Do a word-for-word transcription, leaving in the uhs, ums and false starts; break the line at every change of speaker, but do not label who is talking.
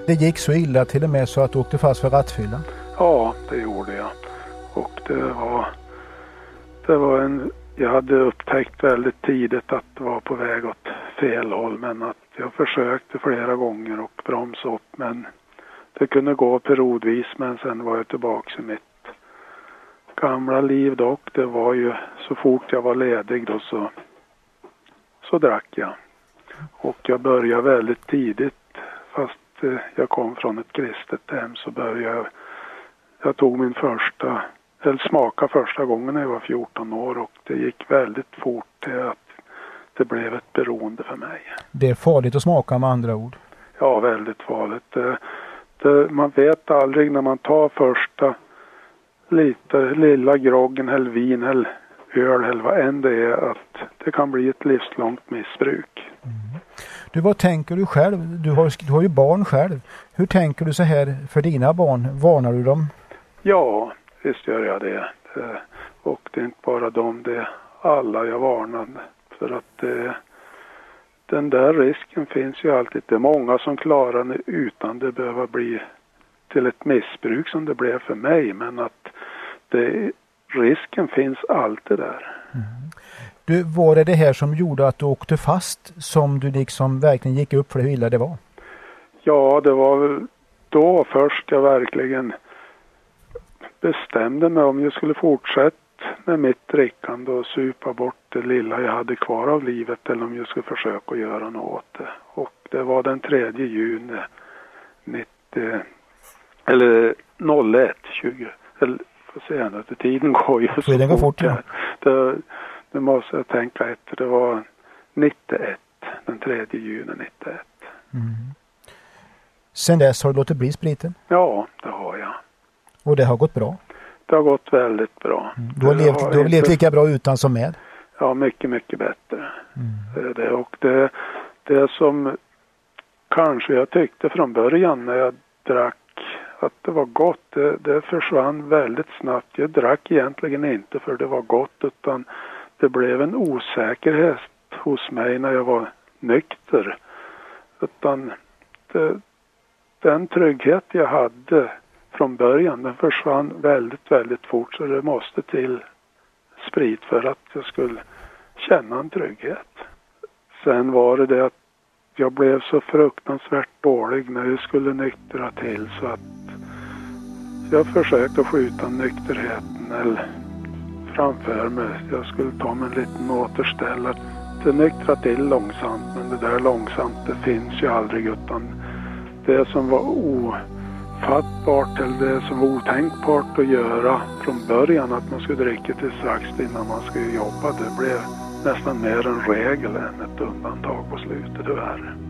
Det gick så illa till och med så att du åkte fast för rattfylla?
Ja, det gjorde jag. Och det var, det var en, jag hade upptäckt väldigt tidigt att det var på väg åt fel håll, men att jag försökte flera gånger och bromsa upp, men det kunde gå periodvis, men sen var jag tillbaka i mitt gamla liv dock. Det var ju så fort jag var ledig då så, så drack jag. Och jag började väldigt tidigt, fast jag kom från ett kristet hem, så började jag, jag tog min första, eller smaka första gången när jag var fjorton år, och det gick väldigt fort till att det blev ett beroende för mig.
Det är farligt att smaka med andra ord? Ja, väldigt farligt. Det, det, man vet aldrig när man tar första lite lilla groggen eller vin eller öl eller vad än det är, att det kan bli ett livslångt missbruk. Mm. Du, vad tänker du själv? Du har, du har ju barn själv. Hur tänker du så här för dina barn? Varnar du dem? Ja, visst gör jag det. det och det är inte bara dem, det är alla jag varnar. För att det, den där risken finns ju alltid. Det är många som klarar det utan det behöver bli till ett missbruk som det blev för mig. Men att det, risken finns alltid där. Mm. Du, var det det här som gjorde att du åkte fast som du liksom verkligen gick upp för hur illa det var? Ja, det var väl då först jag verkligen bestämde mig om jag skulle fortsätta med mitt drickande och supa bort det lilla jag hade kvar av livet, eller om jag skulle försöka göra något åt det. Och det var den tredje juni nittio, eller noll ett tjugo, eller får se nu, tiden går ju så det går fort. Ja.
Det, det måste jag tänka efter, det var nittioett, den tredje juni nittioett. Mm. Sen dess har du låtit bli spriten? Ja, det har jag. Och det har gått bra? Det har gått väldigt bra. Mm. Du har, levt, har, du har inte... levt lika bra utan som med? Ja, mycket, mycket bättre. Mm. Det, och det, det som kanske jag tyckte från början när jag drack att det var gott, det, det försvann väldigt snabbt. Jag drack egentligen inte för det var gott, utan det blev en osäkerhet hos mig när jag var nykter. Utan det, den trygghet jag hade från början, den försvann väldigt, väldigt fort, så det måste till sprit för att jag skulle känna en trygghet. Sen var det det att jag blev så fruktansvärt dålig när jag skulle nyktra till, så att jag försökte skjuta nykterheten eller framför mig. Jag skulle ta mig en liten återställare. Det nyktra till långsamt, men det där långsamt, det finns ju aldrig, utan det som var ofattbart eller det som var otänkbart att göra från början, att man skulle dricka till strax innan man skulle jobba, det blev nästan mer en regel än ett undantag på slutet, tyvärr.